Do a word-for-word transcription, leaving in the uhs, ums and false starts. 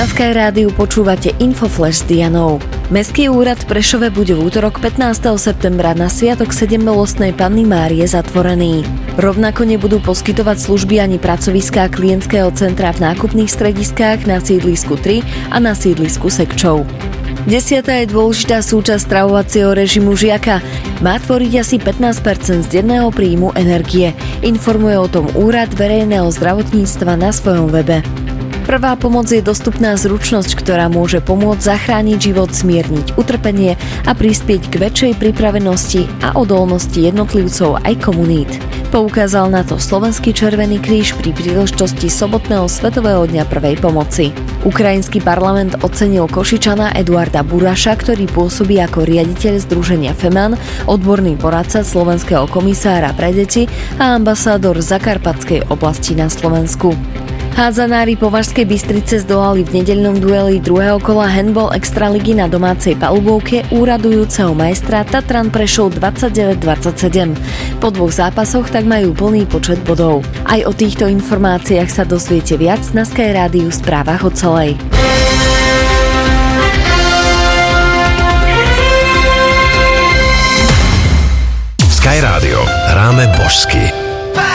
Na Sky Rádiu počúvate Infoflash s Dianou. Mestský úrad v Prešove bude v útorok pätnásteho septembra na sviatok sedemmilostnej Panny Márie zatvorený. Rovnako nebudú poskytovať služby ani pracoviská klientského centra v nákupných strediskách na sídlisku tri a na sídlisku Sekčov. Desiatá je dôležitá súčasť stravovacieho režimu žiaka. Má tvoriť asi pätnásť percent z denného príjmu energie. Informuje o tom Úrad verejného zdravotníctva na svojom webe. Prvá pomoc je dostupná zručnosť, ktorá môže pomôcť zachrániť život, zmierniť utrpenie a prispieť k väčšej pripravenosti a odolnosti jednotlivcov aj komunít. Poukázal na to Slovenský Červený kríž pri príležitosti sobotného Svetového dňa prvej pomoci. Ukrajinský parlament ocenil Košičana Eduarda Buraša, ktorý pôsobí ako riaditeľ združenia Feman, odborný poradca slovenského komisára pre deti a ambasádor Zakarpatskej oblasti na Slovensku. Hádzanári Považskej Bystrice zdolali v nedeľnom dueli druhého kola handball extraligy na domácej palubovke úradujúceho majstra Tatran Prešov dvadsaťdeväť dvadsaťsedem. Po dvoch zápasoch tak majú plný počet bodov. Aj o týchto informáciách sa dozviete viac na Sky Rádiu v správach o celej. Sky Rádio. Hráme božsky.